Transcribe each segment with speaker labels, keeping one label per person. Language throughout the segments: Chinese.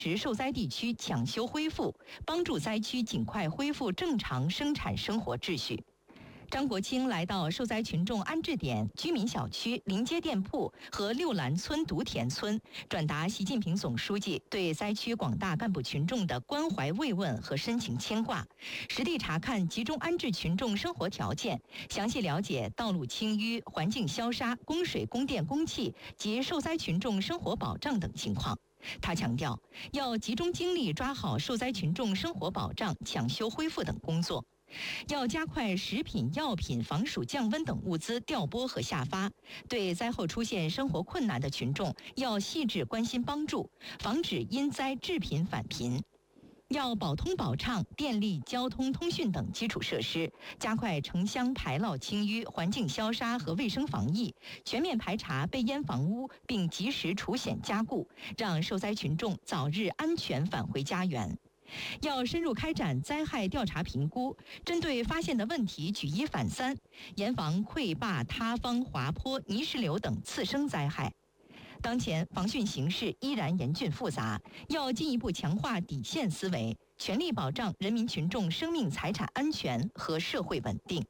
Speaker 1: 持受灾地区抢修恢复，帮助灾区尽快恢复正常生产生活秩序。张国清来到受灾群众安置点、居民小区、临街店铺和六兰村独田村，转达习近平总书记对灾区广大干部群众的关怀慰问和深情牵挂，实地查看集中安置群众生活条件，详细了解道路清淤、环境消杀、供水、供电、供气及受灾群众生活保障等情况。他强调，要集中精力抓好受灾群众生活保障、抢修恢复等工作。要加快食品、药品、防暑降温等物资调拨和下发，对灾后出现生活困难的群众要细致关心帮助，防止因灾致贫返贫。要保通保畅电力、交通、通讯等基础设施，加快城乡排涝清淤、环境消杀和卫生防疫，全面排查被淹房屋，并及时除险加固，让受灾群众早日安全返回家园。要深入开展灾害调查评估，针对发现的问题举一反三，严防溃坝、塌方、滑坡、泥石流等次生灾害。当前防汛形势依然严峻复杂，要进一步强化底线思维，全力保障人民群众生命财产安全和社会稳定。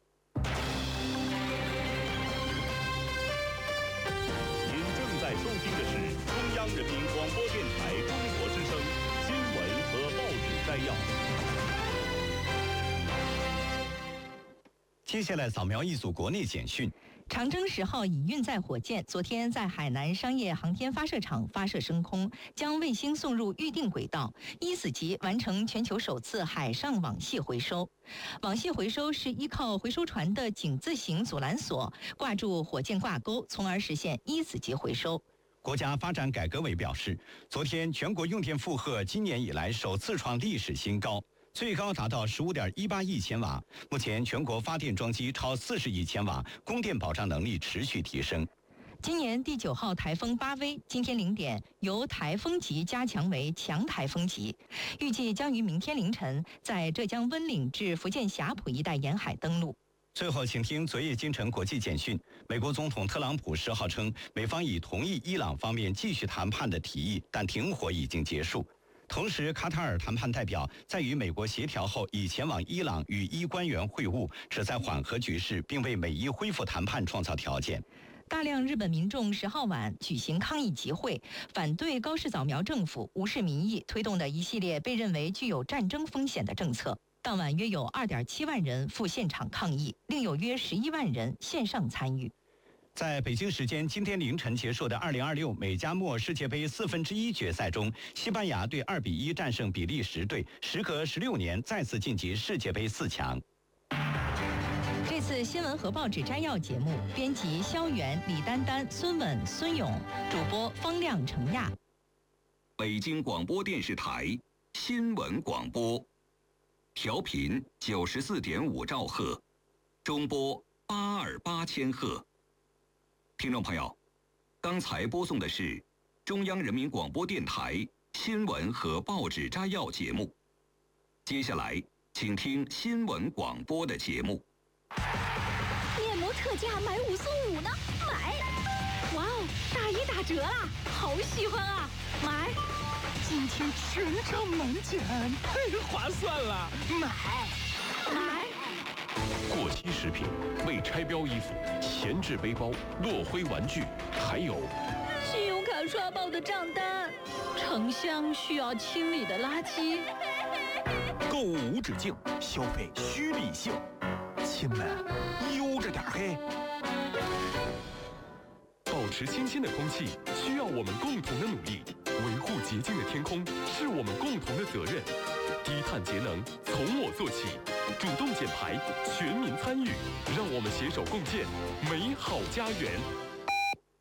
Speaker 2: 您正在收听的是中央人民广播电台中国之声新闻和报纸摘要。
Speaker 3: 接下来扫描一组国内简讯。
Speaker 1: 长征10号乙运载火箭昨天在海南商业航天发射场发射升空，将卫星送入预定轨道，一子级完成全球首次海上网系回收。网系回收是依靠回收船的井字形阻拦索挂住火箭挂钩，从而实现一子级回收。
Speaker 3: 国家发展改革委表示，昨天全国用电负荷今年以来首次创历史新高，最高达到15.18亿千瓦。目前全国发电装机超40亿千瓦，供电保障能力持续提升。
Speaker 1: 今年第9号台风巴威今天0点由台风级加强为强台风级，预计将于明天凌晨在浙江温岭至福建霞浦一带沿海登陆。
Speaker 3: 最后，请听昨夜今晨国际简讯。美国总统特朗普10号称，美方已同意伊朗方面继续谈判的提议，但停火已经结束。同时，卡塔尔谈判代表在与美国协调后，已前往伊朗与伊官员会晤，旨在缓和局势，并为美伊恢复谈判创造条件。
Speaker 1: 大量日本民众10号晚举行抗议集会，反对高市早苗政府无视民意推动的一系列被认为具有战争风险的政策。当晚约有2.7万人赴现场抗议，另有约11万人线上参与。
Speaker 3: 在北京时间今天凌晨结束的2026美加墨世界杯1/4决赛中，西班牙队2比1战胜比利时队，时隔16年再次晋级世界杯4强。
Speaker 1: 这次新闻和报纸摘要节目，编辑肖元、李丹丹、孙稳、孙勇，主播方亮、程亚。
Speaker 4: 北京广播电视台新闻广播，调频94.5兆赫，中波828千赫。听众朋友，刚才播送的是中央人民广播电台新闻和报纸摘要节目。接下来，请听新闻广播的节目。
Speaker 5: 面膜特价买5送5呢，买！哇哦，大1打折啦，好喜欢啊，买！
Speaker 6: 今天全场满减，太划算了，买！
Speaker 2: 过期食品、未拆标衣服、闲置背包、落灰玩具，还有
Speaker 5: 信用卡刷爆的账单，城乡需要清理的垃圾。
Speaker 6: 购物无止境，消费需理性，亲们，悠着点嘿。
Speaker 2: 保持新鲜的空气需要我们共同的努力，维护洁净的天空是我们共同的责任。低碳节能从我做起，主动减排，全民参与，让我们携手共建美好家园。